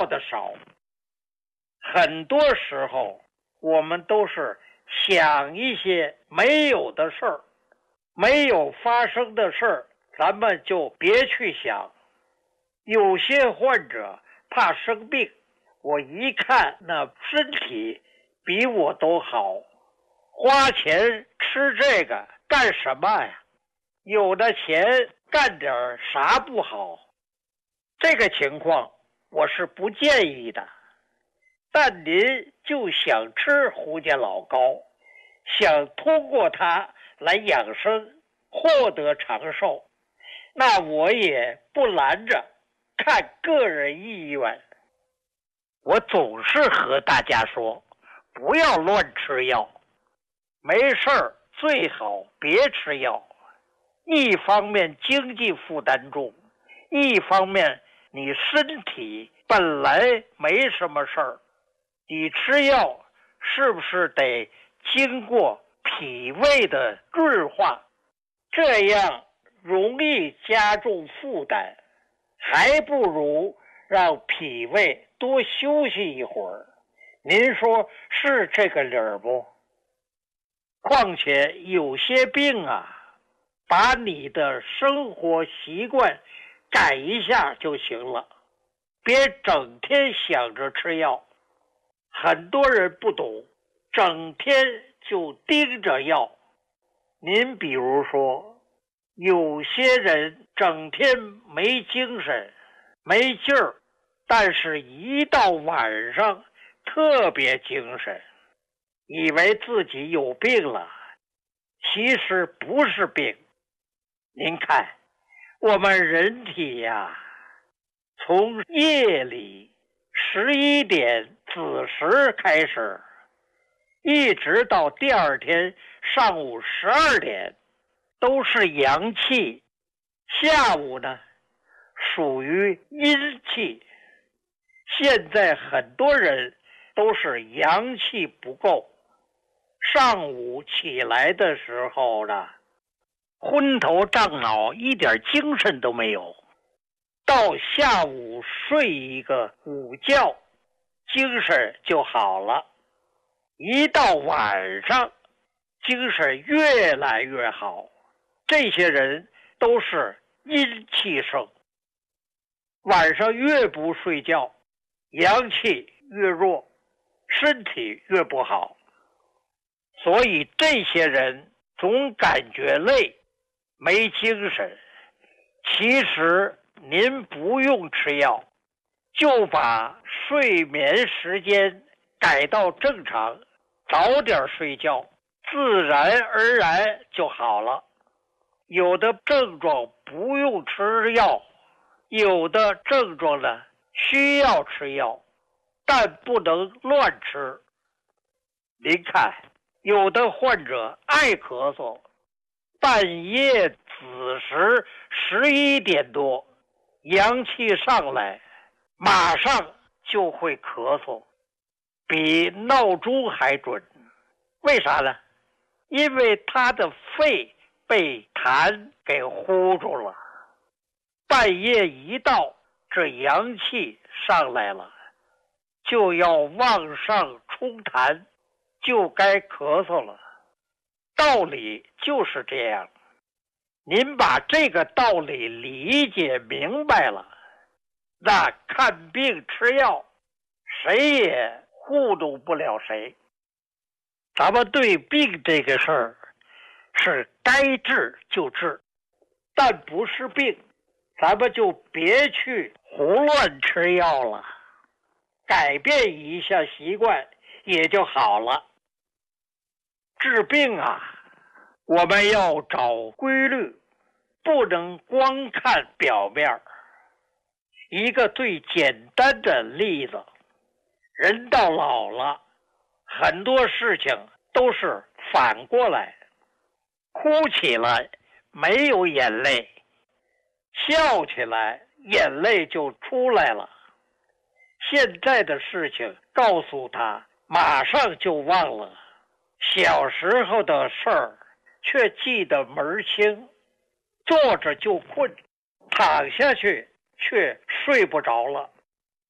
的少。很多时候我们都是想一些没有的事儿，没有发生的事儿，咱们就别去想。有些患者怕生病，我一看那身体比我都好，花钱吃这个干什么呀？有的钱干点啥不好？这个情况我是不建议的。但您就想吃胡家老膏，想通过它来养生，获得长寿，那我也不拦着，看个人意愿。我总是和大家说，不要乱吃药，没事儿最好别吃药。一方面经济负担重，一方面你身体本来没什么事儿，你吃药是不是得经过脾胃的润化？这样容易加重负担，还不如让脾胃多休息一会儿。您说是这个理儿不？况且有些病啊，把你的生活习惯改一下就行了，别整天想着吃药。很多人不懂，整天就盯着药。您比如说，有些人整天没精神、没劲儿，但是一到晚上特别精神，以为自己有病了，其实不是病。您看，我们人体呀，从夜里11点子时开始，一直到第二天上午12点，都是阳气。下午呢，属于阴气。现在很多人都是阳气不够，上午起来的时候呢，昏头胀脑，一点精神都没有。到下午睡一个午觉，精神就好了。一到晚上，精神越来越好。这些人都是阴气盛。晚上越不睡觉，阳气越弱，身体越不好。所以这些人总感觉累，没精神。其实您不用吃药，就把睡眠时间改到正常，早点睡觉，自然而然就好了。有的症状不用吃药，有的症状呢需要吃药，但不能乱吃。您看，有的患者爱咳嗽，半夜子时11点多，阳气上来，马上就会咳嗽，比闹钟还准。为啥呢？因为他的肺被痰给糊住了。半夜一到，这阳气上来了，就要往上冲痰，就该咳嗽了。道理就是这样。您把这个道理理解明白了，那看病吃药，谁也糊弄不了谁。咱们对病这个事儿是该治就治，但不是病，咱们就别去胡乱吃药了，改变一下习惯也就好了。治病啊，我们要找规律，不能光看表面。一个最简单的例子，人到老了，很多事情都是反过来，哭起来没有眼泪，笑起来眼泪就出来了。现在的事情告诉他，马上就忘了，小时候的事儿却记得门儿清，坐着就困，躺下去却睡不着了。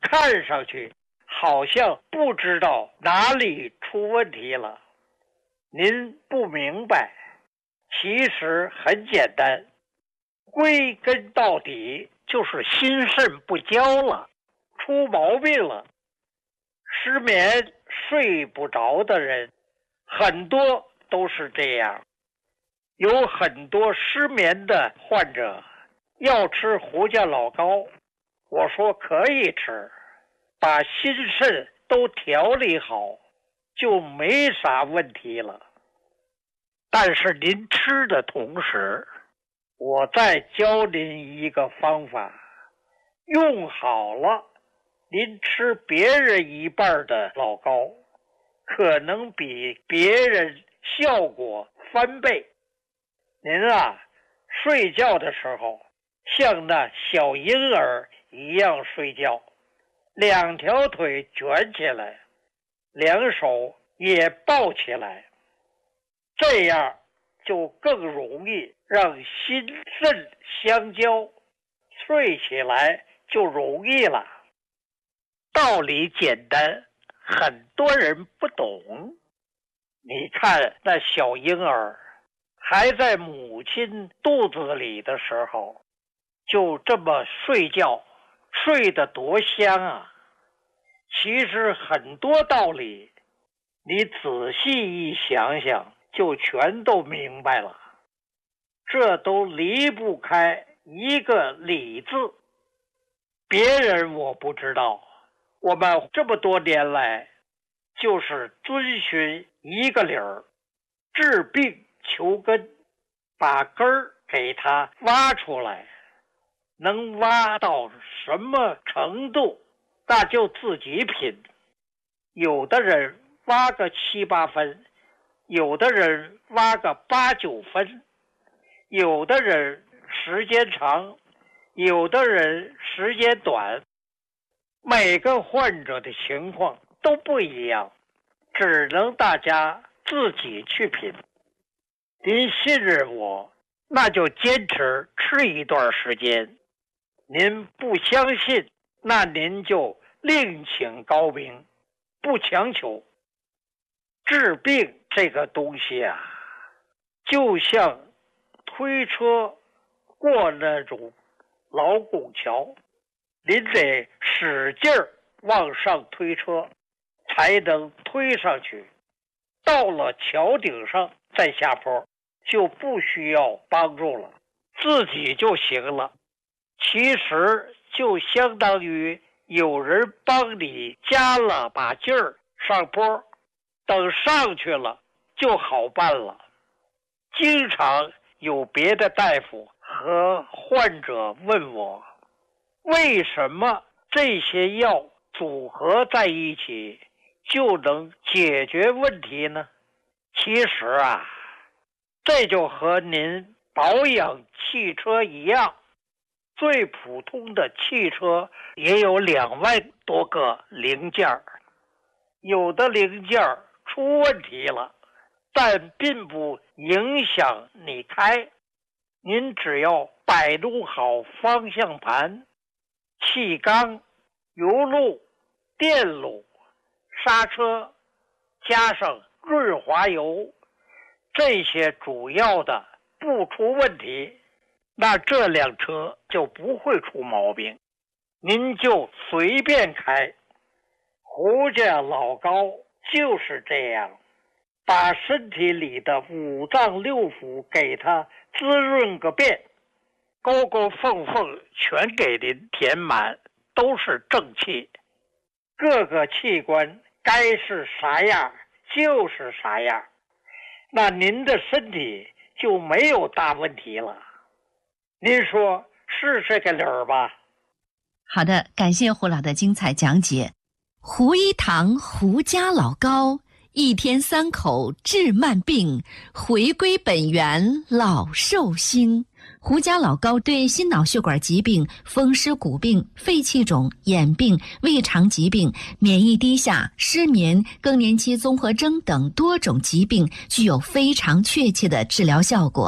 看上去好像不知道哪里出问题了。您不明白，其实很简单，归根到底就是心肾不交了，出毛病了。失眠睡不着的人很多都是这样，有很多失眠的患者要吃胡家老膏，我说可以吃，把心肾都调理好就没啥问题了。但是您吃的同时，我再教您一个方法，用好了，您吃别人一半的老膏，可能比别人效果翻倍。您睡觉的时候像那小婴儿一样睡觉，两条腿卷起来，两手也抱起来，这样就更容易让心肾相交，睡起来就容易了。道理简单，很多人不懂。你看那小婴儿还在母亲肚子里的时候，就这么睡觉，睡得多香啊！其实很多道理，你仔细一想想，就全都明白了。这都离不开一个理字。别人我不知道，我们这么多年来就是遵循一个理儿，治病求根，把根儿给它挖出来，能挖到什么程度，那就自己品。有的人挖个7、8分，有的人挖个8、9分，有的人时间长，有的人时间短，每个患者的情况都不一样，只能大家自己去品。您信任我，那就坚持吃一段时间；您不相信，那您就另请高明，不强求。治病这个东西就像推车过那种老拱桥，您得使劲儿往上推车，才能推上去。到了桥顶上再下坡，就不需要帮助了，自己就行了。其实就相当于有人帮你加了把劲儿上坡，等上去了就好办了。经常有别的大夫和患者问我，为什么这些药组合在一起就能解决问题呢？其实这就和您保养汽车一样，最普通的汽车也有2万多个零件，有的零件出问题了，但并不影响你开。您只要摆弄好方向盘、气缸、油路、电路、刹车，加上润滑油，这些主要的不出问题，那这辆车就不会出毛病。您就随便开。胡家老膏就是这样，把身体里的5脏6腑给它滋润个遍，沟沟缝缝全给您填满，都是正气。各个器官该是啥样就是啥样，那您的身体就没有大问题了。您说是这个理儿吧？ 好的，感谢胡老的精彩讲解。胡一堂胡家老膏，1天3口治慢病，回归本源老寿星。胡家老膏对心脑血管疾病、风湿骨病、肺气肿、眼病、胃肠疾病、免疫低下、失眠、更年期综合征等多种疾病具有非常确切的治疗效果。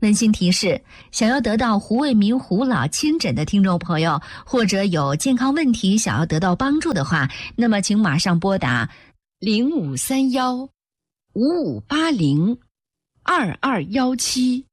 温馨提示：想要得到胡卫民胡老亲诊的听众朋友，或者有健康问题想要得到帮助的话，那么请马上拨打0531-5580-2217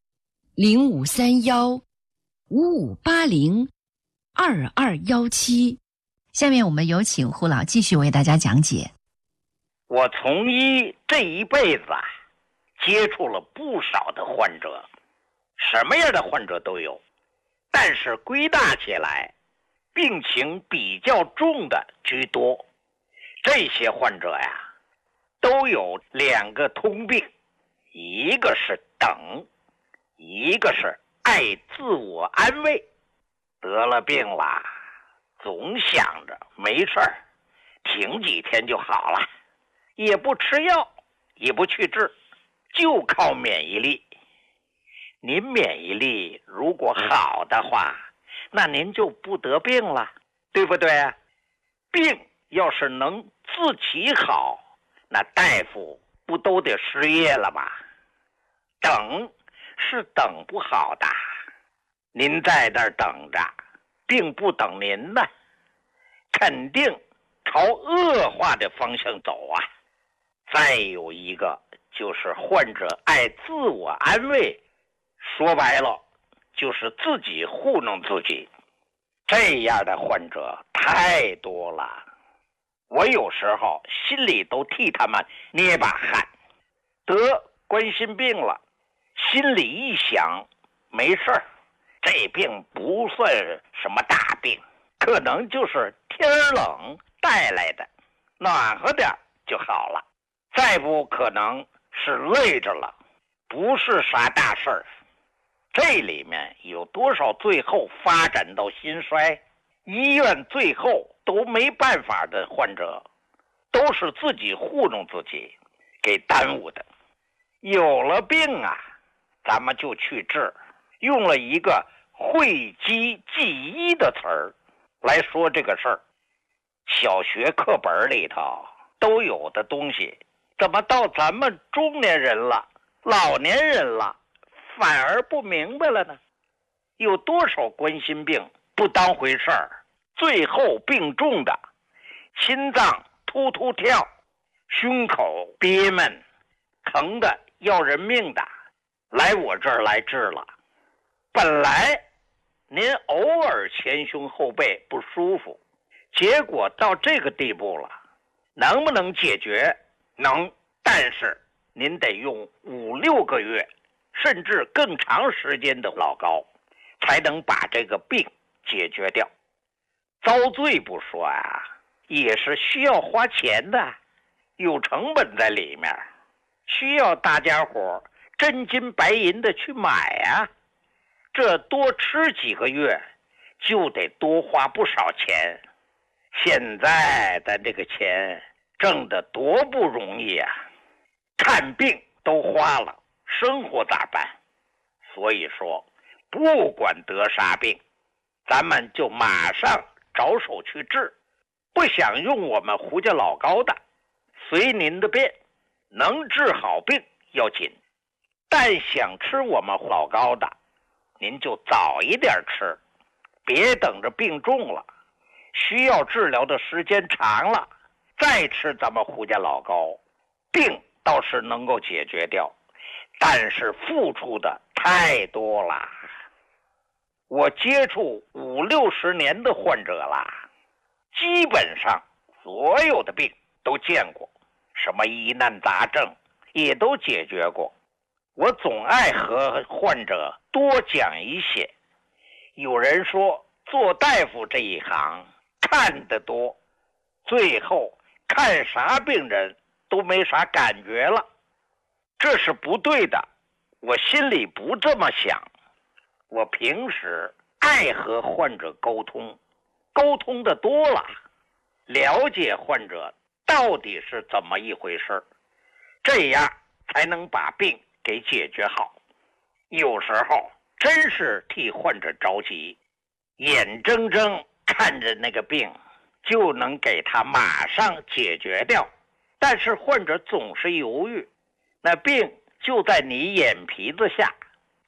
0531-5580-2217。下面我们有请胡老继续为大家讲解。 我从医这一辈子接触了不少的患者，什么样的患者都有，但是归纳起来，病情比较重的居多。这些患者呀，都有2个通病，一个是等，一个是爱自我安慰。得了病了，总想着没事儿，挺几天就好了，也不吃药，也不去治，就靠免疫力。您免疫力如果好的话，那您就不得病了，对不对啊？病要是能自己好，那大夫不都得失业了吗？等是等不好的，您在那儿等着，病不等您呢，肯定朝恶化的方向走啊。再有一个就是患者爱自我安慰，说白了就是自己糊弄自己，这样的患者太多了。我有时候心里都替他们捏把汗。得冠心病了，心里一想，没事儿，这病不算什么大病，可能就是天冷带来的，暖和点就好了。再不可能是累着了，不是啥大事儿。这里面有多少最后发展到心衰，医院最后都没办法的患者，都是自己糊弄自己给耽误的。有了病啊，咱们就去治，用了一个讳疾忌医的词儿来说这个事儿。小学课本里头都有的东西，怎么到咱们中年人了，老年人了，反而不明白了呢？有多少冠心病不当回事儿，最后病重的，心脏突突跳，胸口憋闷，疼的要人命的，来我这儿来治了。本来您偶尔前胸后背不舒服，结果到这个地步了，能不能解决？能，但是您得用5-6个月甚至更长时间的老膏，才能把这个病解决掉。遭罪不说啊，也是需要花钱的，有成本在里面，需要大家伙真金白银的去买啊。这多吃几个月就得多花不少钱，现在的这个钱挣得多不容易啊，看病都花了，生活咋办？所以说不管得啥病，咱们就马上着手去治。不想用我们胡家老膏的，随您的便，能治好病要紧。但想吃我们老膏的，您就早一点吃，别等着病重了，需要治疗的时间长了再吃咱们胡家老膏，病倒是能够解决掉，但是付出的太多了。我接触50-60年的患者了，基本上所有的病都见过，什么疑难杂症也都解决过。我总爱和患者多讲一些。有人说做大夫这一行看得多，最后看啥病人都没啥感觉了，这是不对的。我心里不这么想，我平时爱和患者沟通，沟通的多了，了解患者到底是怎么一回事，这样才能把病给解决好。有时候真是替患者着急，眼睁睁看着那个病就能给他马上解决掉，但是患者总是犹豫，那病就在你眼皮子下，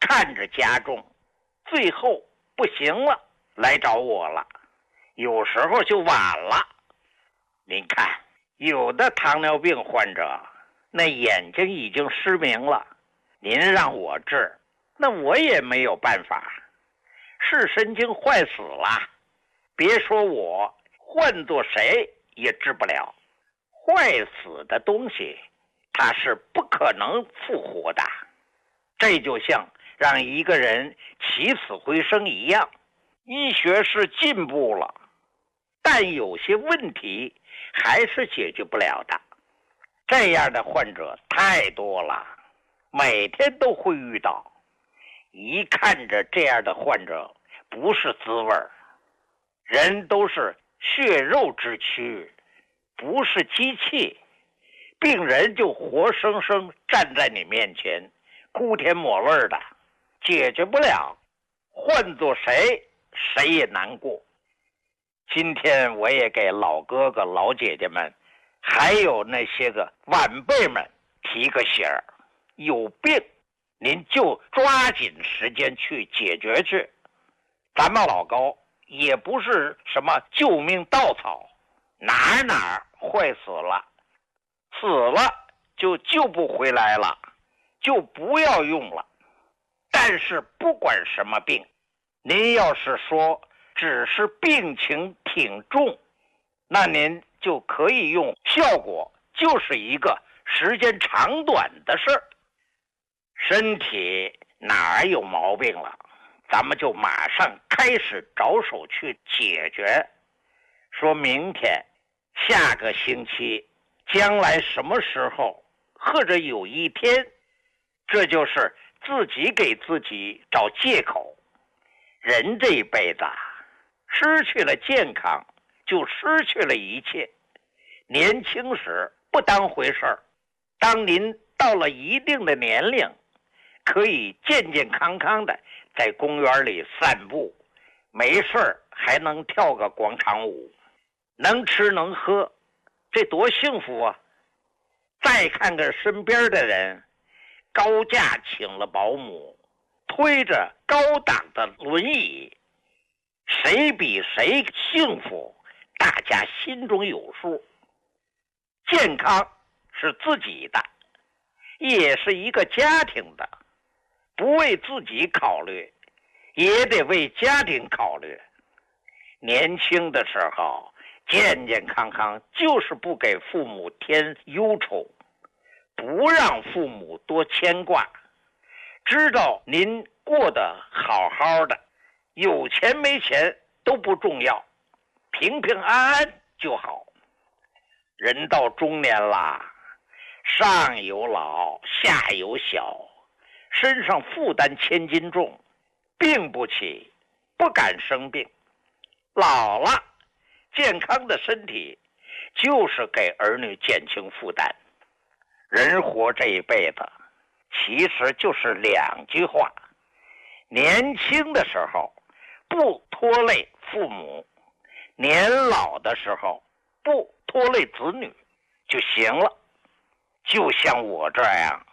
看着加重，最后不行了，来找我了，有时候就晚了。您看，有的糖尿病患者那眼睛已经失明了，您让我治，那我也没有办法，视神经坏死了，别说我，换做谁也治不了。坏死的东西它是不可能复活的，这就像让一个人起死回生一样。医学是进步了，但有些问题还是解决不了的。这样的患者太多了，每天都会遇到。一看着这样的患者不是滋味儿，人都是血肉之躯，不是机器，病人就活生生站在你面前，哭天抹泪的，解决不了，换做谁谁也难过。今天我也给老哥哥老姐姐们还有那些个晚辈们提个醒儿，有病您就抓紧时间去解决去。咱们老高也不是什么救命稻草，哪儿坏死了，死了就救不回来了，就不要用了。但是不管什么病，您要是说只是病情挺重，那您就可以用，效果就是一个时间长短的事儿。身体哪儿有毛病了，咱们就马上开始着手去解决。说明天、下个星期、将来什么时候，或者有一天，这就是自己给自己找借口。人这一辈子失去了健康，就失去了一切。年轻时不当回事儿，当您到了一定的年龄，可以健健康康的在公园里散步，没事儿还能跳个广场舞，能吃能喝，这多幸福啊！再看看身边的人，高价请了保姆，推着高档的轮椅，谁比谁幸福，大家心中有数。健康是自己的，也是一个家庭的，不为自己考虑，也得为家庭考虑。年轻的时候健健康康，就是不给父母添忧愁，不让父母多牵挂，知道您过得好好的，有钱没钱都不重要，平平安安就好。人到中年啦，上有老下有小，身上负担千斤重，病不起，不敢生病。老了，健康的身体就是给儿女减轻负担。人活这一辈子其实就是两句话，年轻的时候不拖累父母，年老的时候不拖累子女就行了。就像我这样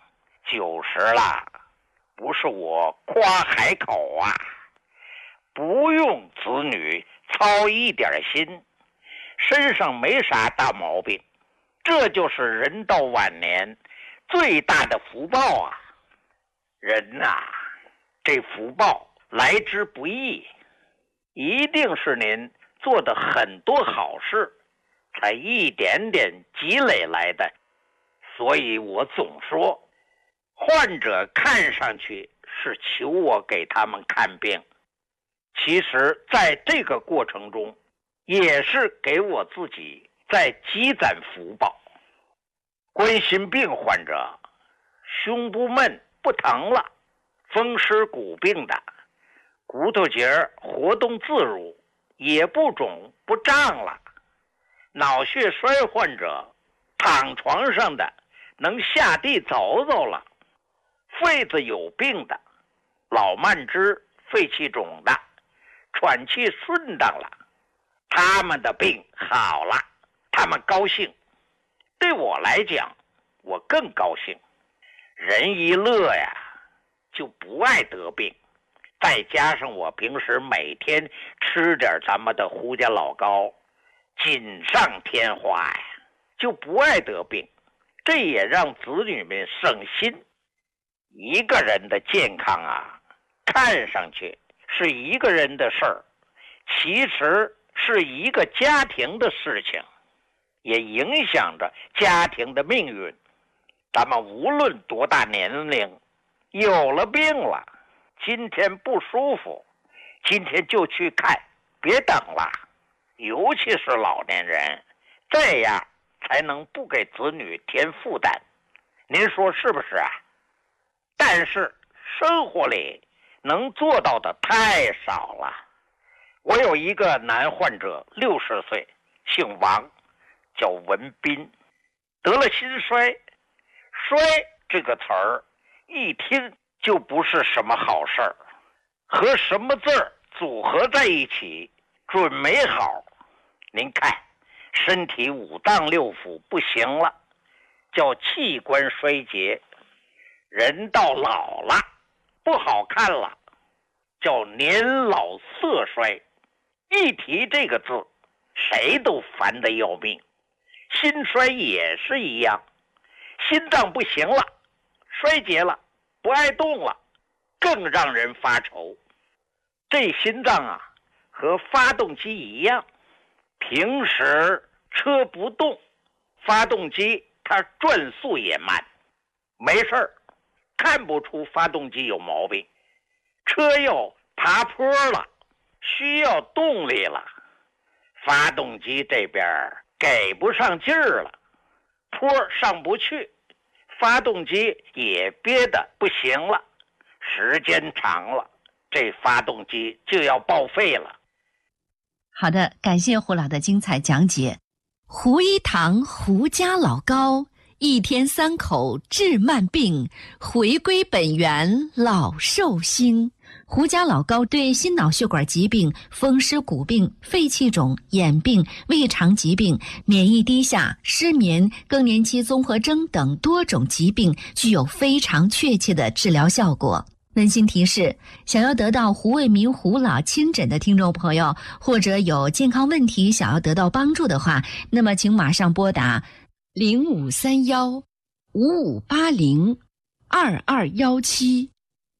90了，不是我夸海口啊，不用子女操一点心，身上没啥大毛病，这就是人到晚年最大的福报啊！人呐，这福报来之不易，一定是您做的很多好事，才一点点积累来的。所以我总说，患者看上去是求我给他们看病，其实在这个过程中，也是给我自己在积攒福报。冠心病患者胸部闷不疼了，风湿骨病的骨头节活动自如，也不肿不胀了，脑血栓患者躺床上的能下地走走了，肺子有病的老慢支肺气肿的喘气顺当了，他们的病好了，他们高兴。对我来讲，我更高兴。人一乐呀， 就不爱得病，再加上我平时每天吃点咱们的胡家老膏，锦上添花呀，就不爱得病。这也让子女们省心。一个人的健康啊，看上去是一个人的事儿，其实是一个家庭的事情，也影响着家庭的命运。咱们无论多大年龄，有了病了，今天不舒服，今天就去看，别等了。尤其是老年人，这样才能不给子女添负担。您说是不是啊？但是生活里能做到的太少了。我有一个男患者，60岁，姓王，叫文斌，得了心衰。衰这个词儿一听就不是什么好事儿，和什么字儿组合在一起准没好。您看，身体五脏六腑不行了，叫器官衰竭；人到老了，不好看了，叫年老色衰。一提这个字，谁都烦得要命。心衰也是一样，心脏不行了，衰竭了，不爱动了，更让人发愁。这心脏啊，和发动机一样，平时车不动，发动机它转速也慢，没事儿，看不出发动机有毛病。车要爬坡了，需要动力了，发动机这边给不上劲儿了，坡上不去，发动机也憋得不行了，时间长了，这发动机就要报废了。 好的，感谢胡老的精彩讲解。胡一堂胡家老膏，一天3口治慢病，回归本源老寿星。胡家老膏对心脑血管疾病、风湿骨病、肺气肿、眼病、胃肠疾病、免疫低下、失眠、更年期综合征等多种疾病具有非常确切的治疗效果。温馨提示，想要得到胡卫民胡老亲诊的听众朋友，或者有健康问题想要得到帮助的话，那么请马上拨打0531-5580-2217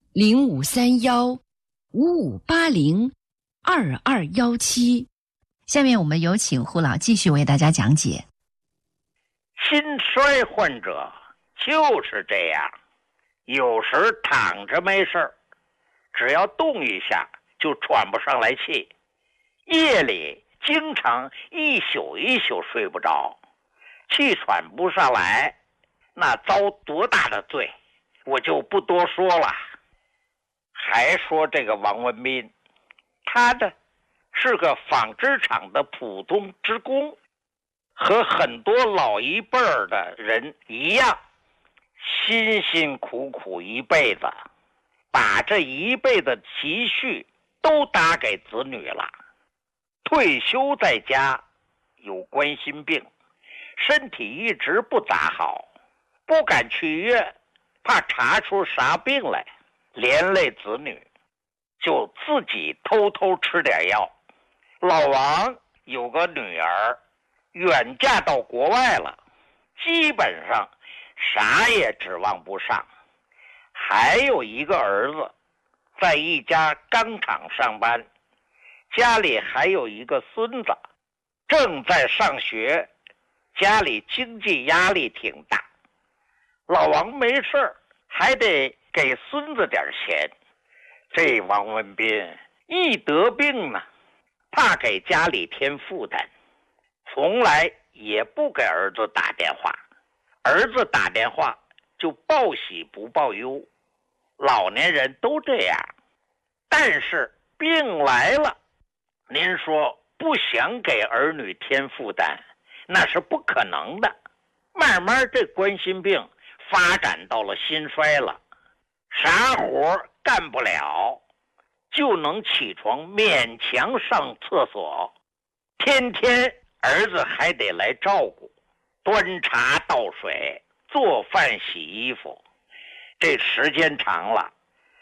0531-5580-2217。下面我们有请胡老继续为大家讲解。 心衰患者就是这样，有时躺着没事儿，只要动一下就喘不上来气，夜里经常一宿一宿睡不着，气喘不上来，那遭多大的罪，我就不多说了。还说这个王文斌，他呢是个纺织厂的普通职工，和很多老一辈儿的人一样，辛辛苦苦一辈子，把这一辈子积蓄都打给子女了。退休在家，有冠心病，身体一直不咋好，不敢去医院，怕查出啥病来，连累子女，就自己偷偷吃点药。老王有个女儿远嫁到国外了，基本上啥也指望不上。还有一个儿子在一家钢厂上班，家里还有一个孙子正在上学，家里经济压力挺大。老王没事儿还得给孙子点钱。这王文斌一得病呢，怕给家里添负担，从来也不给儿子打电话，儿子打电话就报喜不报忧，老年人都这样。但是病来了，您说不想给儿女添负担，那是不可能的。慢慢这冠心病发展到了心衰了，啥活干不了，就能起床勉强上厕所，天天儿子还得来照顾，端茶倒水，做饭洗衣服。这时间长了，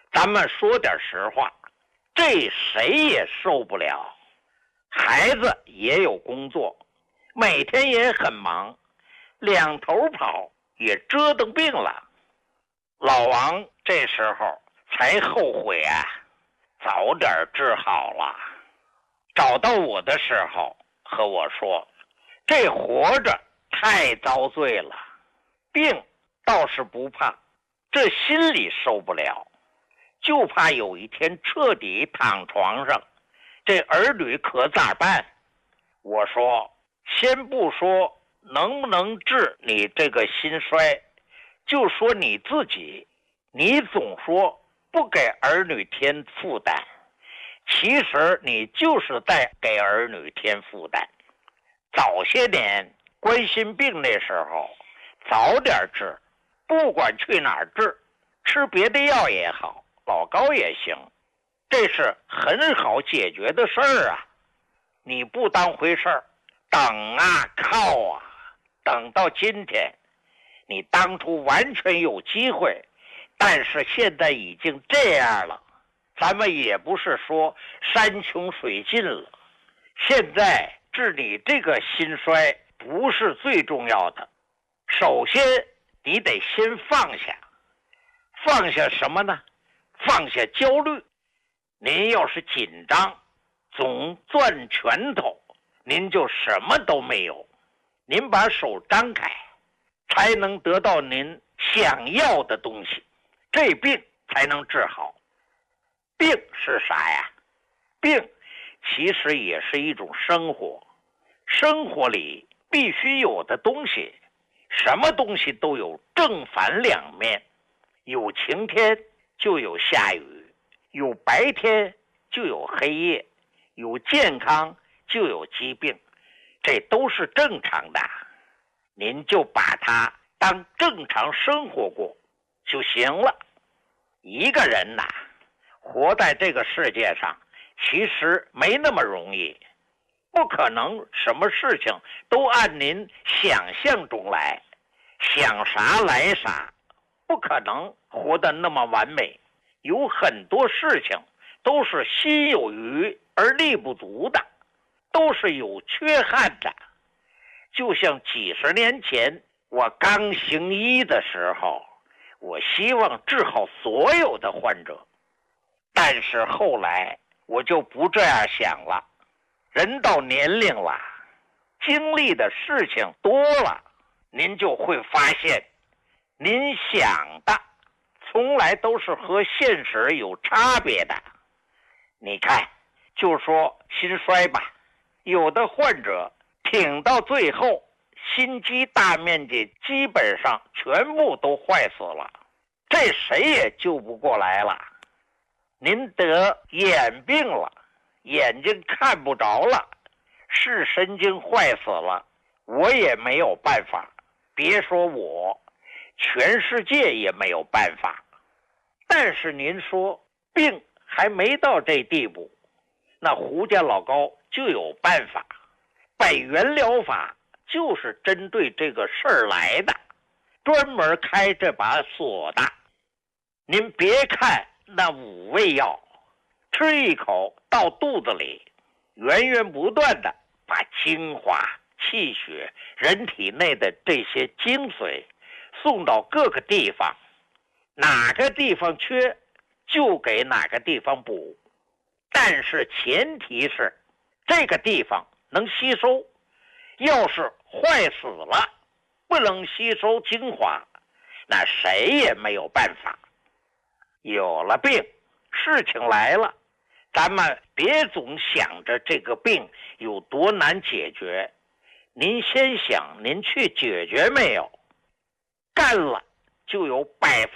咱们说点实话，这谁也受不了。孩子也有工作，每天也很忙，两头跑也折腾病了。老王这时候才后悔啊，早点治好了。找到我的时候和我说，这活着太遭罪了，病倒是不怕，这心里受不了，就怕有一天彻底躺床上，这儿女可咋办？我说，先不说能不能治你这个心衰，就说你自己，你总说不给儿女添负担，其实你就是在给儿女添负担。早些年冠心病那时候早点治，不管去哪儿治，吃别的药也好，老高也行，这是很好解决的事儿啊。你不当回事儿，等啊靠啊，等到今天，你当初完全有机会，但是现在已经这样了，咱们也不是说山穷水尽了。现在治你这个心衰不是最重要的，首先你得先放下。放下什么呢？放下焦虑。您要是紧张，总攥拳头，您就什么都没有。您把手张开，才能得到您想要的东西，这病才能治好。病是啥呀？病其实也是一种生活，生活里必须有的东西，什么东西都有正反两面，有晴天就有下雨，有白天就有黑夜，有健康就有疾病，这都是正常的。您就把它当正常生活过就行了。一个人呐，活在这个世界上其实没那么容易，不可能什么事情都按您想象中来，想啥来啥，不可能活得那么完美。有很多事情都是心有余而力不足的，都是有缺憾的。就像几十年前我刚行医的时候，我希望治好所有的患者，但是后来我就不这样想了。人到年龄了，经历的事情多了，您就会发现，您想的从来都是和现实有差别的。你看，就说心衰吧，有的患者挺到最后，心肌大面积基本上全部都坏死了，这谁也救不过来了。您得眼病了，眼睛看不着了，视神经坏死了，我也没有办法，别说我，全世界也没有办法。但是您说病还没到这地步，那胡家老高就有办法。百元疗法就是针对这个事儿来的，专门开这把锁的。您别看那5味药，吃一口到肚子里，源源不断的把精华、气血、人体内的这些精髓送到各个地方，哪个地方缺就给哪个地方补，但是前提是这个地方能吸收。要是坏死了，不能吸收精华，那谁也没有办法。有了病，事情来了，咱们别总想着这个病有多难解决，您先想您去解决没有，干了就有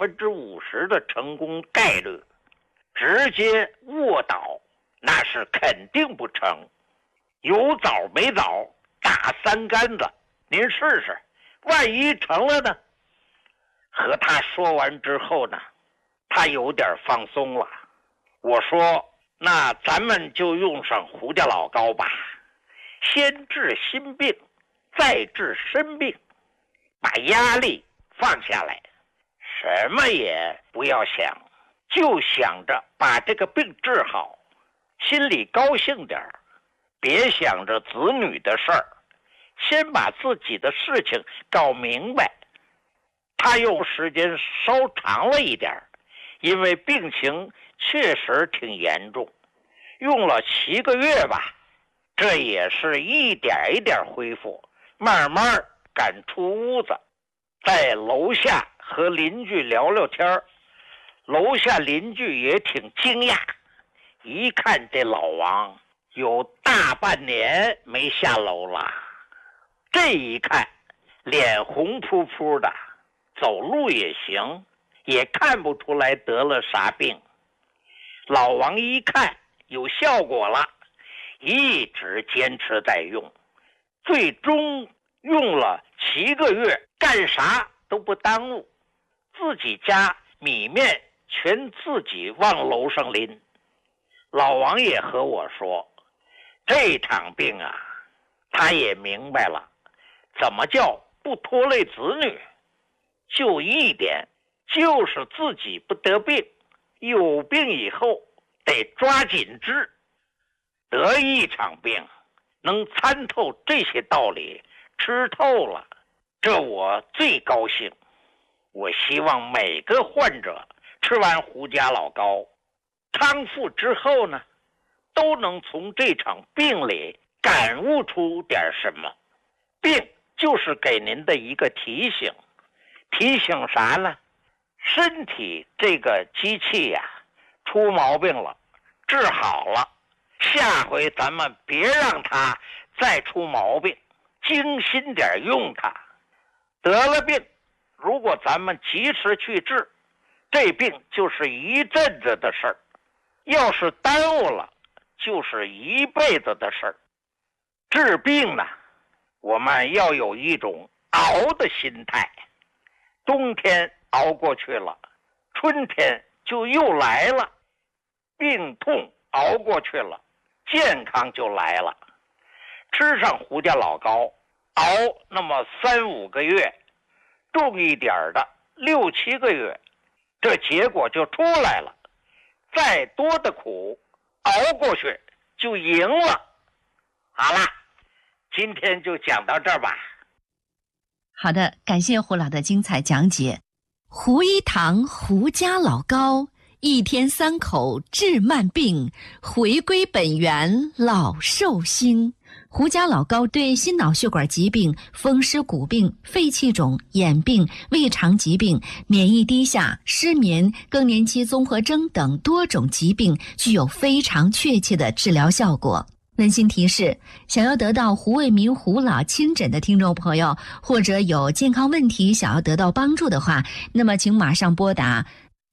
50%的成功概率，直接卧倒那是肯定不成。有枣没枣，打3竿子，您试试，万一成了呢？和他说完之后呢，他有点放松了。我说，那咱们就用上胡家老高吧，先治心病，再治身病，把压力放下来，什么也不要想， 就想着把这个病治好，心里高兴点儿，别想着子女的事儿，先把自己的事情搞明白。他用时间稍长了一点，因为病情确实挺严重，用了7个月吧，这也是一点一点恢复，慢慢赶出屋子，在楼下和邻居聊聊天，楼下邻居也挺惊讶，一看这老王有大半年没下楼了，这一看脸红扑扑的，走路也行，也看不出来得了啥病。老王一看有效果了，一直坚持在用，最终用了7个月，干啥都不耽误，自己家米面全自己往楼上拎。老王也和我说，这场病啊，他也明白了怎么叫不拖累子女，就一点，就是自己不得病，有病以后得抓紧治。得一场病能参透这些道理，吃透了，这我最高兴。我希望每个患者吃完胡家老膏康复之后呢，都能从这场病里感悟出点什么。病就是给您的一个提醒，提醒啥呢？身体这个机器呀，出毛病了，治好了，下回咱们别让它再出毛病，精心点用它。得了病，如果咱们及时去治，这病就是一阵子的事儿，要是耽误了，就是一辈子的事儿。治病呢，我们要有一种熬的心态，冬天熬过去了，春天就又来了，病痛熬过去了，健康就来了。吃上胡家老膏，熬那么3-5个月，重一点的6-7个月，这结果就出来了。再多的苦熬过去就赢了。好了，今天就讲到这儿吧。 好的，感谢胡老的精彩讲解。胡一堂胡家老膏，1天3口治慢病，回归本源老寿星。胡家老膏对心脑血管疾病、风湿骨病、肺气肿、眼病、胃肠疾病、免疫低下、失眠、更年期综合征等多种疾病具有非常确切的治疗效果。温馨提示，想要得到胡卫民胡老亲诊的听众朋友，或者有健康问题想要得到帮助的话，那么请马上拨打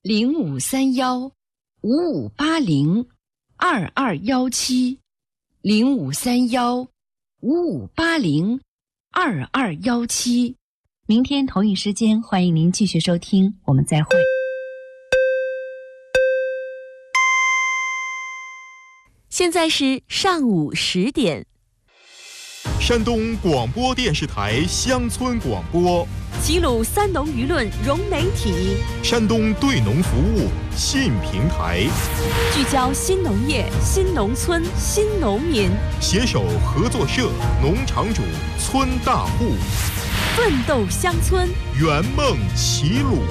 0531-5580-2217 0531-5580-2217。明天同一时间，欢迎您继续收听，我们再会。 现在是上午10点。 山东广播电视台乡村广播， 齐鲁三农舆论融媒体， 山东对农服务信平台， 聚焦新农业、新农村、新农民， 携手合作社、农场主、村大户， 奋斗乡村， 圆梦齐鲁。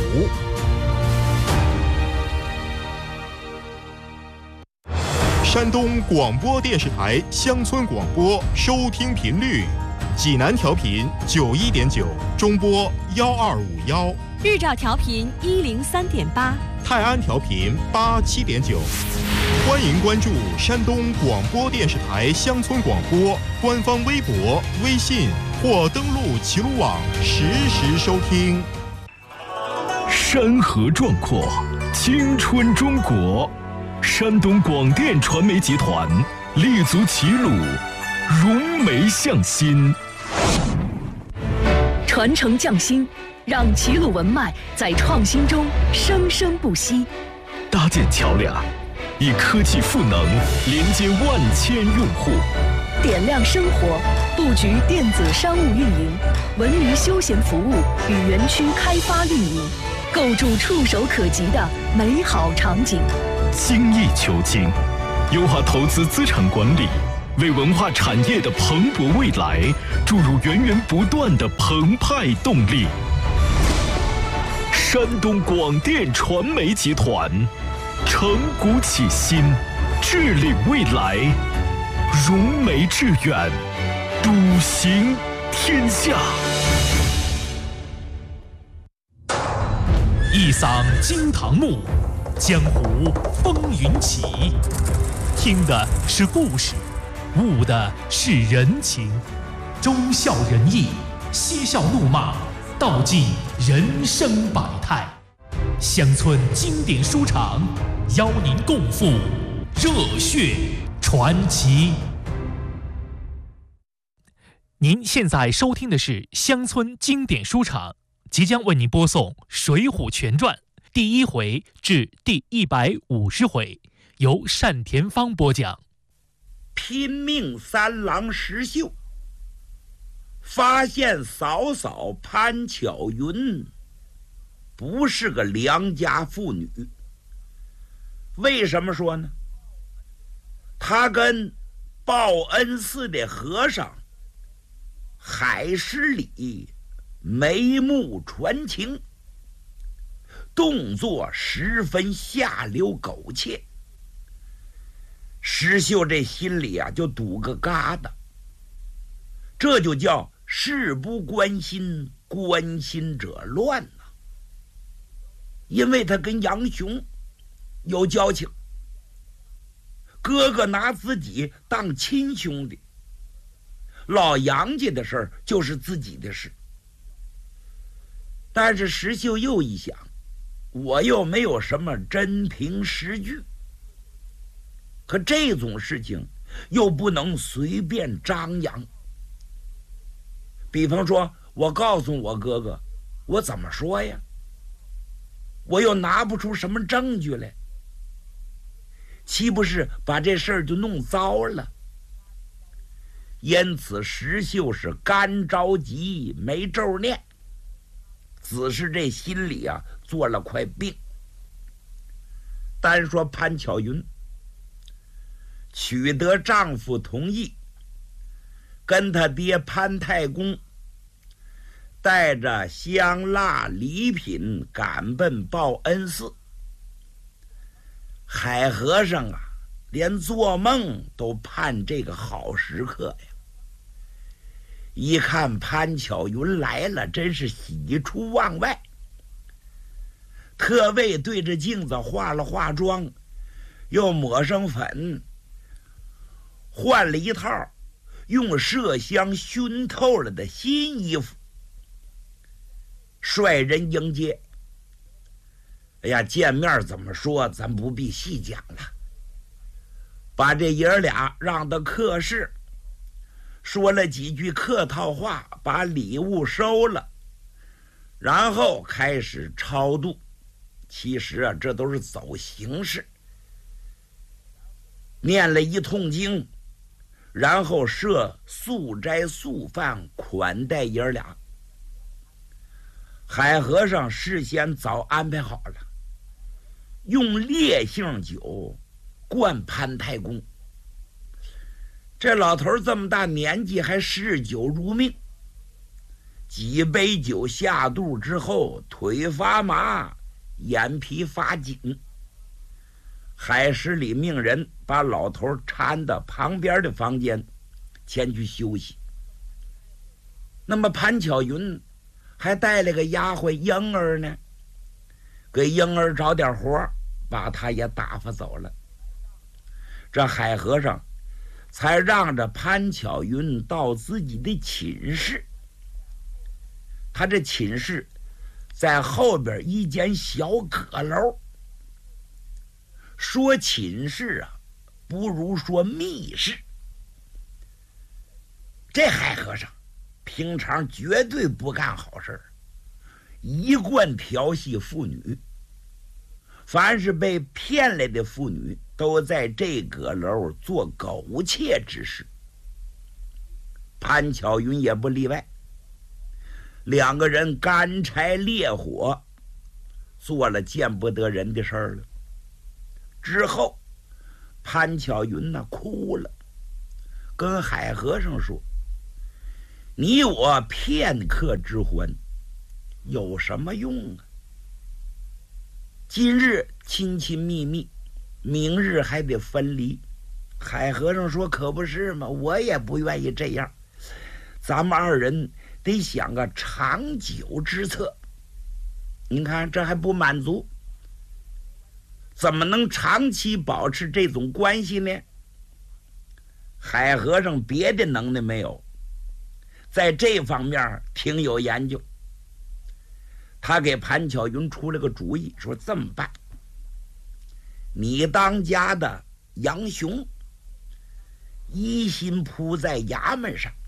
山东广播电视台乡村广播收听频率：济南调频91.9，中波1251； 日照调频103.8， 泰安调频87.9。欢迎关注山东广播电视台乡村广播官方微博、微信，或登录齐鲁网实时收听。 山河壮阔，青春中国。山东广电传媒集团立足齐鲁，融媒向新， 传承匠心，让齐鲁文脉在创新中生生不息。 搭建桥梁，以科技赋能连接万千用户。 点亮生活，布局电子商务运营、文娱休闲服务与园区开发运营。 构筑触手可及的美好场景。 精益求精，优化投资资产管理，为文化产业的蓬勃未来注入源源不断的澎湃动力。山东广电传媒集团，承古启新，致力未来，融媒致远，笃行天下。 一嗓惊堂木，江湖风云起。听的是故事，悟的是人情，忠孝仁义，嬉笑怒骂，道尽人生百态。乡村经典书场，邀您共赴热血传奇。您现在收听的是乡村经典书场，即将为您播送《水浒全传》第1回至第150回，由单田芳播讲。 拼命三郎石秀发现嫂嫂潘巧云不是个良家妇女。为什么说呢？他跟报恩寺的和尚海十里眉目传情，动作十分下流苟且。石秀这心里就堵个疙瘩，这就叫事不关心，关心者乱呐。因为他跟杨雄有交情，哥哥拿自己当亲兄弟，老杨家的事儿就是自己的事。但是石秀又一想，我又没有什么真凭实据，可这种事情又不能随便张扬。比方说我告诉我哥哥，我怎么说呀？我又拿不出什么证据来，岂不是把这事儿就弄糟了？因此石秀是干着急没咒念，只是这心里做了块病。单说潘巧云取得丈夫同意，跟他爹潘太公带着香蜡礼品赶奔报恩寺。海和尚连做梦都盼这个好时刻呀。一看潘巧云来了，真是喜出望外，特为对着镜子化了化妆，又抹上粉，换了一套用麝香熏透了的新衣服，率人迎接。哎呀，见面怎么说咱不必细讲了，把这爷儿俩让到客室，说了几句客套话，把礼物收了，然后开始超度。其实这都是走形式，念了一通经，然后设素斋素饭款待爷儿俩。海和尚事先早安排好了，用烈性酒灌潘太公。这老头这么大年纪还嗜酒如命，几杯酒下肚之后，腿发麻，眼皮发紧。海十里命人把老头搀到旁边的房间前去休息。那么潘巧云还带了个丫鬟婴儿呢，给婴儿找点活，把他也打发走了。这海和尚才让着潘巧云到自己的寝室。他这寝室在后边一间小阁楼，说寝室不如说密室。这海和尚平常绝对不干好事，一贯调戏妇女，凡是被骗来的妇女都在这阁楼做苟且之事。潘巧云也不例外，两个人干柴烈火， 做了见不得人的事儿了。之后潘巧云呢哭了，跟海和尚说：你我片刻之欢有什么用啊？今日亲亲密密，明日还得分离。海和尚说：可不是嘛，我也不愿意这样，咱们二人得想个长久之策。您看这还不满足，怎么能长期保持这种关系呢？海和尚别的能耐没有，在这方面挺有研究。他给潘巧云出了个主意，说这么办，你当家的杨雄一心扑在衙门上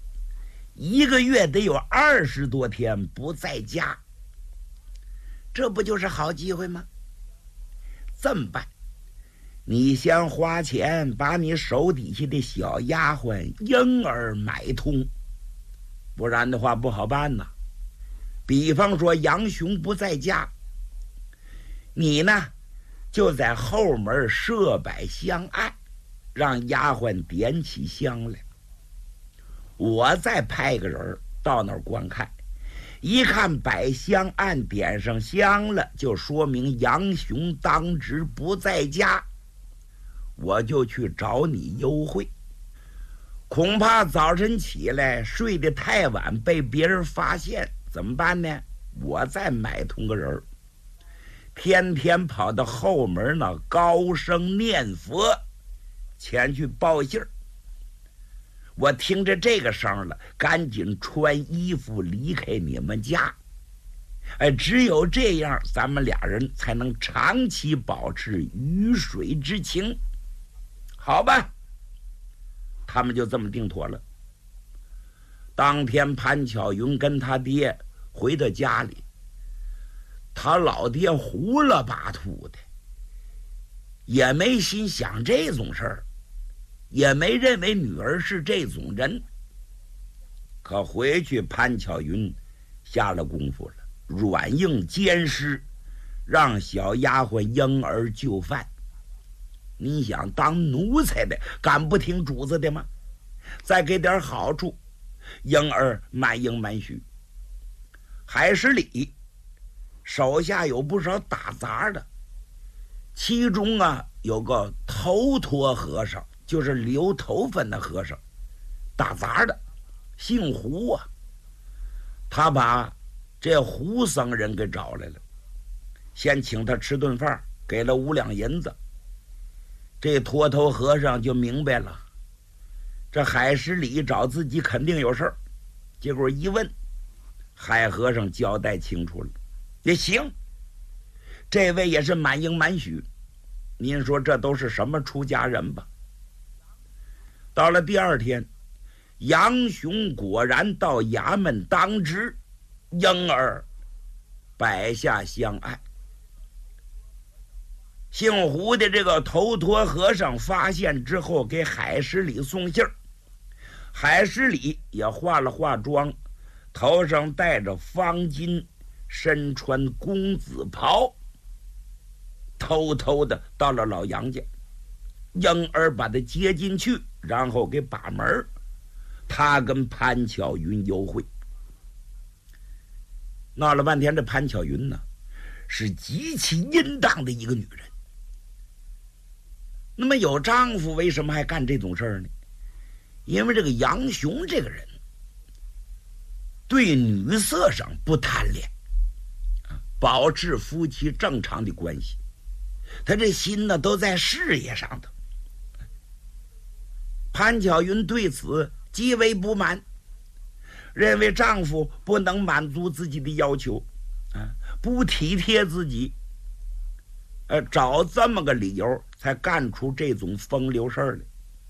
，1个月得有20多天不在家，这不就是好机会吗？这么办，你先花钱把你手底下的小丫鬟婴儿买通，不然的话不好办呐。比方说杨雄不在家，你呢就在后门设摆香案，让丫鬟点起香来，我再派个人到那儿观看，一看摆香案点上香了，就说明杨雄当值不在家，我就去找你幽会。恐怕早晨起来睡得太晚被别人发现，怎么办呢？我再买通个人，天天跑到后门那高声念佛，前去报信儿。我听着这个声了，赶紧穿衣服离开你们家。只有这样，咱们俩人才能长期保持鱼水之情。好吧，他们就这么定妥了。当天潘巧云跟他爹回到家里，他老爹胡了八涂的，也没心想这种事儿，也没认为女儿是这种人。可回去潘巧云下了功夫了，软硬兼施，让小丫鬟婴儿就范。你想当奴才的敢不听主子的吗？再给点好处，婴儿满应满许。海十里手下有不少打杂的，其中有个头陀和尚，就是留头发的和尚，打杂的姓胡啊。他把这胡僧人给找来了，先请他吃顿饭，给了5两银子。这秃头和尚就明白了，这海十里找自己肯定有事儿。结果一问，海和尚交代清楚了，也行，这位也是满应满许，您说这都是什么出家人吧？到了第2天，杨雄果然到衙门当值，婴儿摆下香案。姓胡的这个头陀和尚发现之后，给海十里送信儿。海十里也化了化妆，头上戴着方巾，身穿公子袍，偷偷的到了老杨家。婴儿把他接进去，然后给把门，他跟潘巧云幽会。闹了半天，这潘巧云呢是极其淫荡的一个女人。那么有丈夫为什么还干这种事儿呢？因为这个杨雄这个人对女色上不贪恋，保持夫妻正常的关系，他这心呢都在事业上头。潘巧云对此极为不满，认为丈夫不能满足自己的要求，不体贴自己，找这么个理由才干出这种风流事儿来。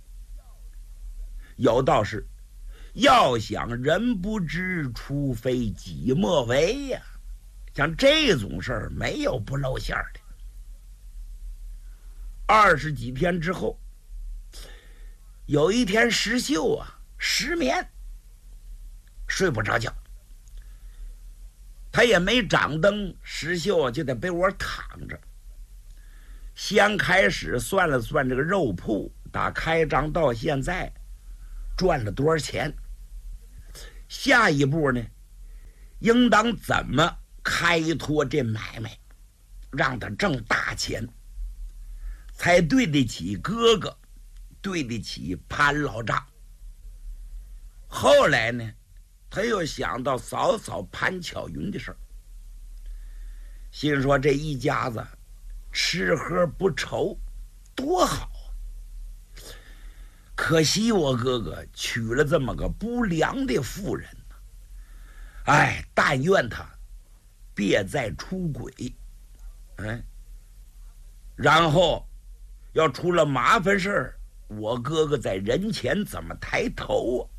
有道是，要想人不知，除非己莫为呀。像这种事儿没有不露馅的。20几天之后，有一天石秀失眠，睡不着觉。 他也没掌灯，石秀就在被窝躺着。先开始算了算这个肉铺，打开张到现在赚了多少钱。下一步呢，应当怎么开拓这买卖，让他挣大钱，才对得起哥哥，对得起潘老丈。后来呢，他又想到嫂嫂潘巧云的事儿，心说这一家子吃喝不愁，多好啊！可惜我哥哥娶了这么个不良的妇人呢。哎，但愿他别再出轨，然后要出了麻烦事儿，我哥哥在人前怎么抬头啊？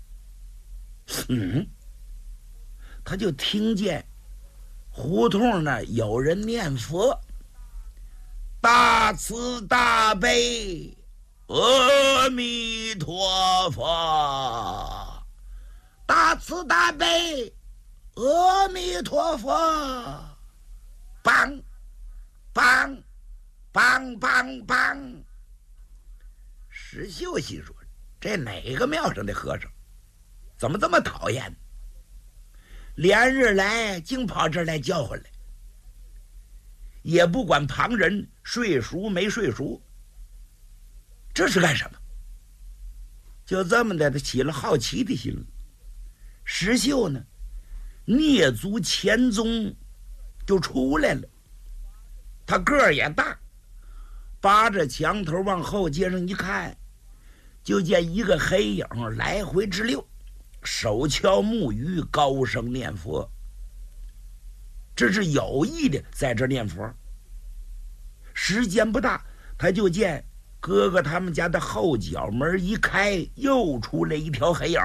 他就听见胡同那有人念佛，大慈大悲阿弥陀佛，大慈大悲阿弥陀佛，梆梆梆梆梆。石秀心说，这哪个庙上的和尚怎么这么讨厌，连日来净跑这儿来叫唤来，也不管旁人睡熟没睡熟，这是干什么？就这么的，他起了好奇的心了。石秀呢，蹑足潜踪就出来了。他个儿也大，扒着墙头往后街上一看，就见一个黑影来回直溜，手敲木鱼，高声念佛。这是有意的在这念佛。时间不大，他就见哥哥他们家的后脚门一开，又出来一条黑影，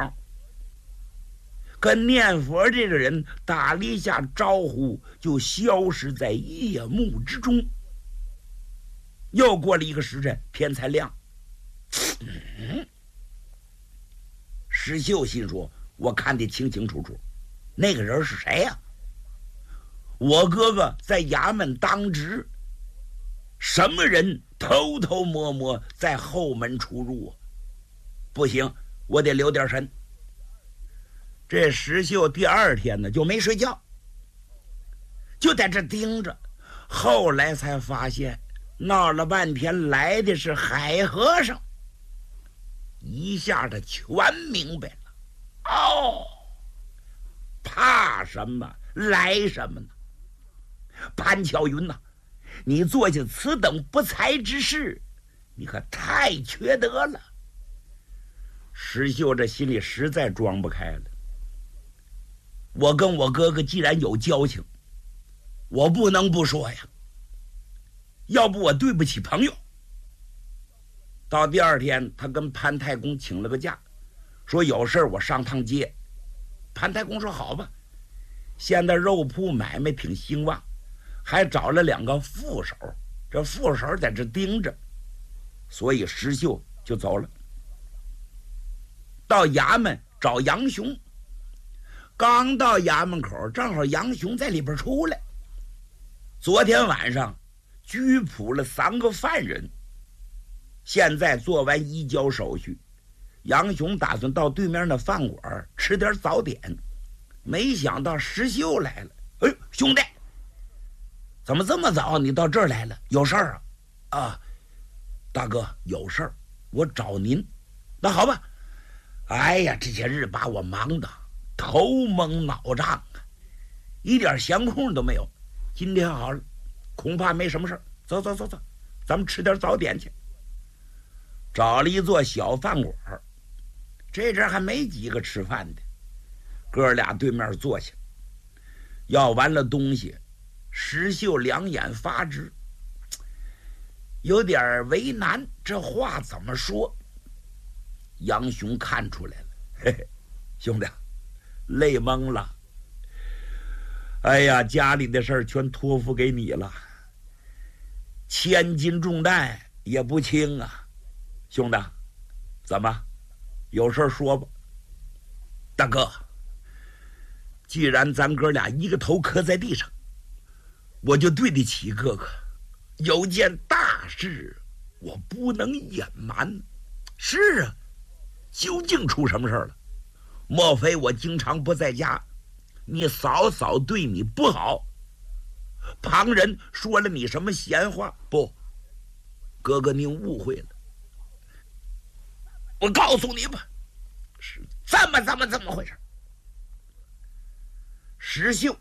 跟念佛这个人打了一下招呼，就消失在夜幕之中。又过了一个时辰，天才亮。石秀心说，我看得清清楚楚，那个人是谁呀？我哥哥在衙门当值，什么人偷偷摸摸在后门出入啊？不行，我得留点神。这石秀第二天呢就没睡觉，就在这盯着。后来才发现，闹了半天来的是海和尚。一下他全明白了。哦，怕什么来什么呢？潘巧云呐，你做下此等不才之事，你可太缺德了。石秀这心里实在装不开了。我跟我哥哥既然有交情，我不能不说呀，要不我对不起朋友。到第二天，他跟潘太公请了个假，说有事我上趟街。潘太公说好吧，现在肉铺买卖挺兴旺，还找了2个副手，这副手在这盯着，所以石秀就走了，到衙门找杨雄。刚到衙门口，正好杨雄在里边出来。昨天晚上拘捕了3个犯人，现在做完移交手续，杨雄打算到对面的饭馆吃点早点，没想到石秀来了。哎，兄弟，怎么这么早你到这儿来了？有事儿啊？啊，大哥有事儿，我找您。那好吧。哎呀，这些日把我忙的头蒙脑胀啊，一点闲空都没有。今天好了，恐怕没什么事儿。走走走走，咱们吃点早点去。找了一座小饭馆，这阵还没几个吃饭的，哥俩对面坐下，要完了东西，石秀两眼发直，有点为难，这话怎么说？杨雄看出来了，嘿嘿，兄弟，累懵了。哎呀，家里的事儿全托付给你了，千斤重担也不轻啊。兄弟，怎么有事说吧。大哥， 既然咱哥俩一个头磕在地上，我就对得起哥哥。有件大事我不能隐瞒。是啊，究竟出什么事了？莫非我经常不在家，你嫂嫂对你不好，旁人说了你什么闲话？不，哥哥您误会了。我告诉你吧，是这么回事。石秀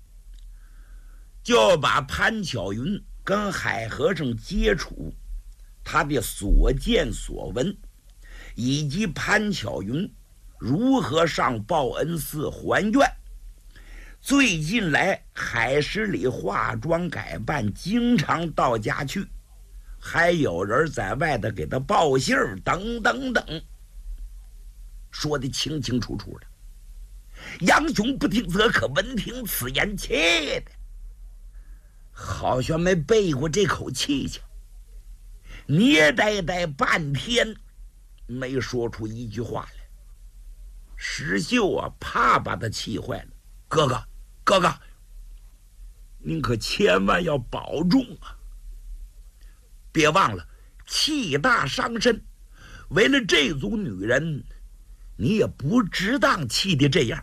就把潘巧云跟海和尚接触他的所见所闻，以及潘巧云如何上报恩寺还愿，最近来海石里化妆改扮，经常到家去，还有人在外头给他报信儿，等等等，说得清清楚楚的。杨雄不听则可，闻听此言，气的好像没背过这口气去，捏呆半天没说出一句话来。石秀啊，怕把他气坏了。哥哥，您可千万要保重啊！别忘了，气大伤身。为了这组女人，你也不值当气的这样。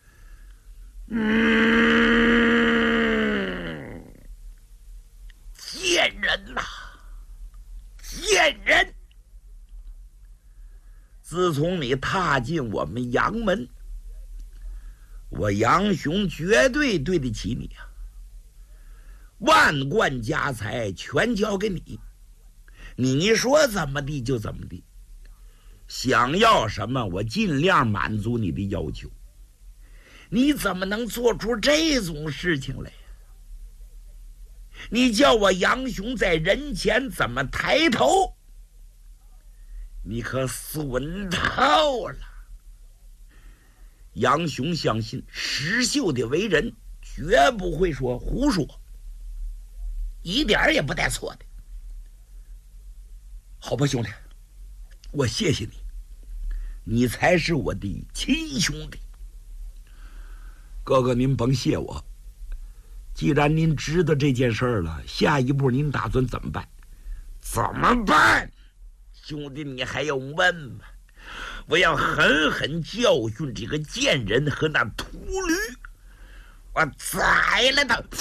贱人呐，贱人！自从你踏进我们杨门，我杨雄绝对对得起你啊！万贯家财全交给你，你说怎么地就怎么地，想要什么我尽量满足你的要求。你怎么能做出这种事情来呀？你叫我杨雄在人前怎么抬头？你可损透了。杨雄相信石秀的为人绝不会说胡说，一点也不带错的。好吧，兄弟，我谢谢你，你才是我的亲兄弟。哥哥，您甭谢我。既然您知道这件事儿了，下一步您打算怎么办？怎么办？兄弟，你还要问吗？我要狠狠教训这个贱人和那秃驴，我宰了他！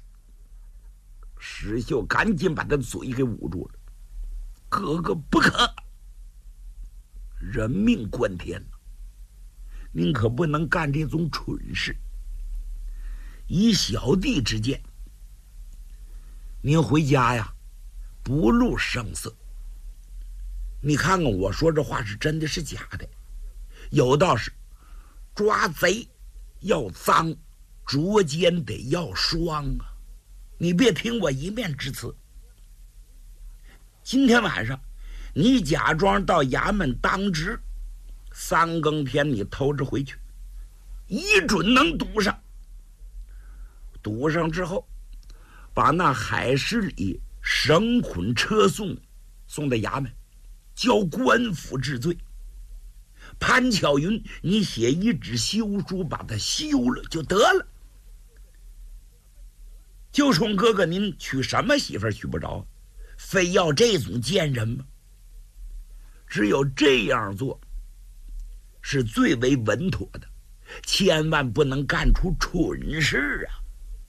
石秀赶紧把他嘴给捂住了。哥哥不可，人命关天了，您可不能干这种蠢事。以小弟之见，您回家呀，不露声色。你看看我说这话是真的是假的？有道是，抓贼要赃，捉奸得要双啊！你别听我一面之词。今天晚上，你假装到衙门当值，3更天你偷着回去，一准能堵上。堵上之后，把那海石里绳捆车送到衙门，交官府治罪。潘巧云，你写一纸休书，把他休了就得了。就冲哥哥您娶什么媳妇娶不着，非要这种贱人吗？只有这样做是最为稳妥的，千万不能干出蠢事啊！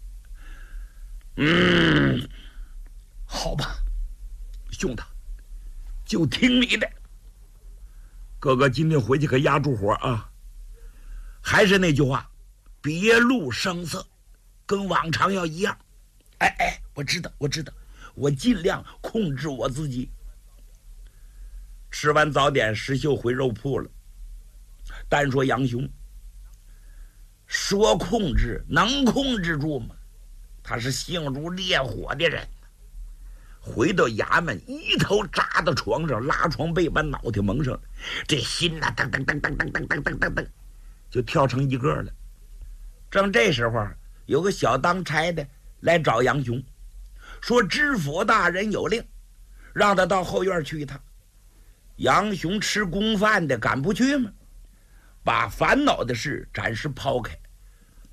好吧，兄弟，就听你的。哥哥今天回去可压住火啊！还是那句话，别露声色，跟往常要一样。哎，我知道，我尽量控制我自己。吃完早点，石秀回肉铺了。单说杨雄，说控制能控制住吗？他是性如烈火的人。回到衙门，一头扎到床上，拉床被把脑袋蒙上，这心呐，噔噔噔噔噔噔噔噔噔噔，就跳成一个了。正这时候，有个小当差的来找杨雄，说知府大人有令，让他到后院去一趟。杨雄吃公饭的，敢不去吗？把烦恼的事暂时抛开，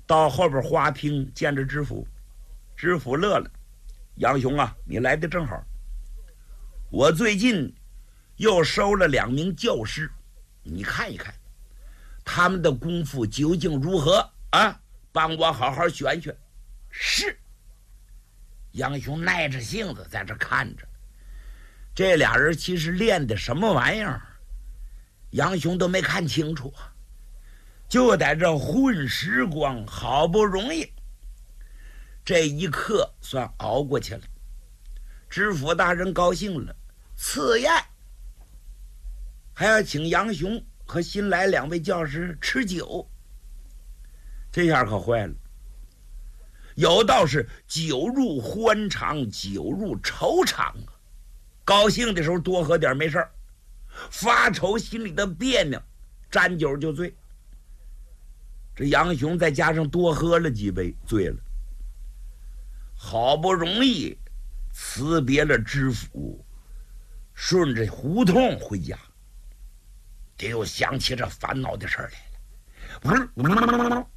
到后边花厅见着知府，知府乐了：“杨雄啊，你来的正好。我最近又收了2名教师，你看一看他们的功夫究竟如何啊？帮我好好选选。”是。杨雄耐着性子在这看着，这俩人其实练的什么玩意儿，杨雄都没看清楚啊。就在这混时光，好不容易这一刻算熬过去了。知府大人高兴了，赐宴，还要请杨雄和新来2位教师吃酒。这下可坏了，有道是酒入欢肠，酒入愁肠啊。高兴的时候多喝点没事儿，发愁心里的别扭，沾酒就醉。这杨雄再加上多喝了几杯，醉了。好不容易辞别了知府，顺着胡同回家，这又想起这烦恼的事儿来了。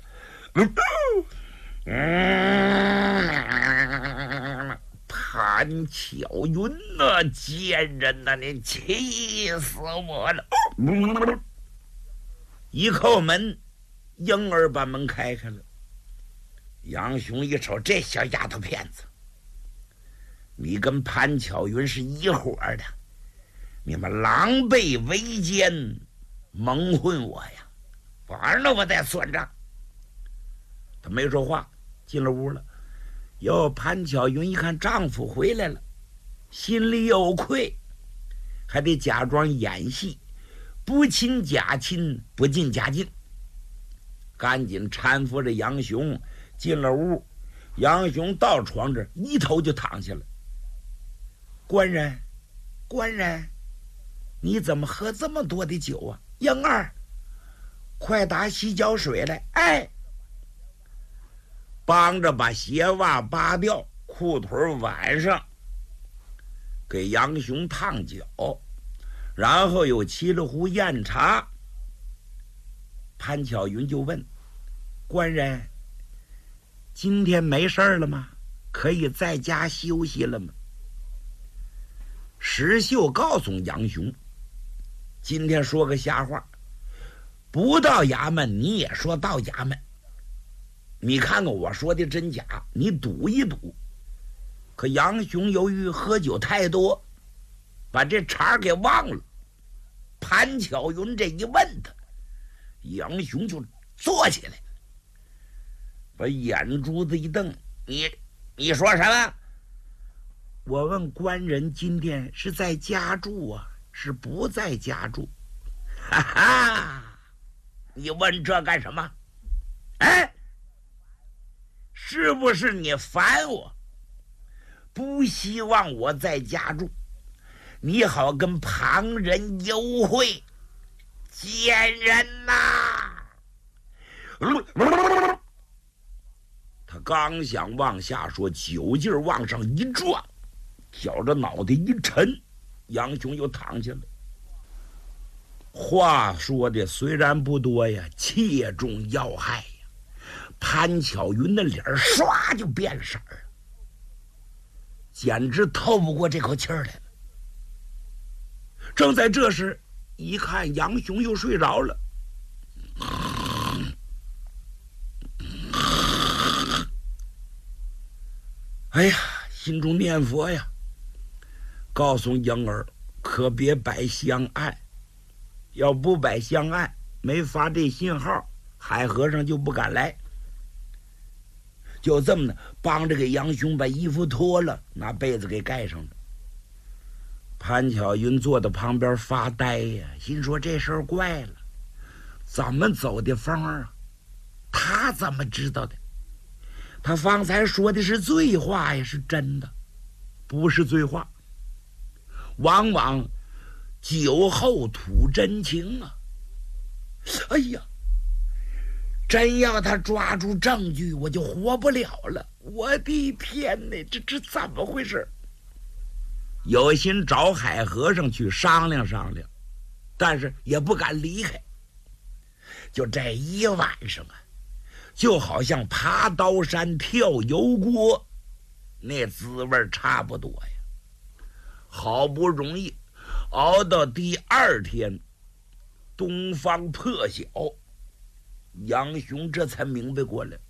潘巧云呐，贱人呐，你气死我了！一叩门，婴儿把门开开了。杨雄一瞅，这小丫头片子，你跟潘巧云是一伙的，你们狼狈为奸，蒙混我呀！完了，我再算账。他没说话，进了屋了。哟，潘巧云一看丈夫回来了，心里有愧，还得假装演戏，不亲假亲，不近假近。赶紧搀扶着杨雄进了屋。杨雄到床这一头就躺下了。官人，官人，你怎么喝这么多的酒啊？英儿，快打洗脚水来！哎，帮着把鞋袜扒掉，裤腿挽上，给杨雄烫脚，然后又沏了壶酽茶。潘巧云就问官人：“今天没事了吗？可以在家休息了吗？”石秀告诉杨雄：“今天说个瞎话，不到衙门你也说到衙门。你看看我说的真假，你赌一赌。”可杨雄由于喝酒太多，把这茬给忘了。潘巧云这一问他，杨雄就坐起来，把眼珠子一瞪：“你说什么？我问官人今天是在家住啊，是不在家住？”哈哈，你问这干什么？哎，是不是你烦我，不希望我在家住，你好跟旁人幽会？贱人呐！他刚想往下说，酒劲儿往上一撞，觉着脑袋一沉，杨雄又躺下了。话说的虽然不多呀，切中要害呀。潘巧云的脸唰就变了色儿了，简直透不过这口气儿来了。正在这时，一看杨雄又睡着了，哎呀，心中念佛呀，告诉婴儿可别摆香案，要不摆香案，没发这信号，海和尚就不敢来。就这么的，帮着给杨雄把衣服脱了，拿被子给盖上了。潘巧云坐在旁边发呆呀，心说这事儿怪了，怎么走的风啊？他怎么知道的？他方才说的是醉话呀，是真的，不是醉话。往往酒后吐真情啊！哎呀，真要他抓住证据，我就活不了了！我的天哪，这怎么回事？有心找海和尚去商量商量，但是也不敢离开。就这一晚上啊， 就好像爬刀山跳油锅，那滋味差不多呀。好不容易熬到第2天，东方破晓，杨雄这才明白过来，